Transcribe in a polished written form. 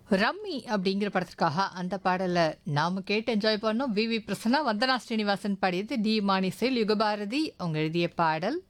Rummy அப்படிங்கிற படத்திற்காக அந்த பாடல நாம கேட்டு என்ஜாய் பண்ணோம். வி.வி. பிரசன்னா, வந்தனா ஸ்ரீனிவாசன் பாடியது. டி. மானிசைல், யுகபாரதி அவங்க எழுதிய பாடல்.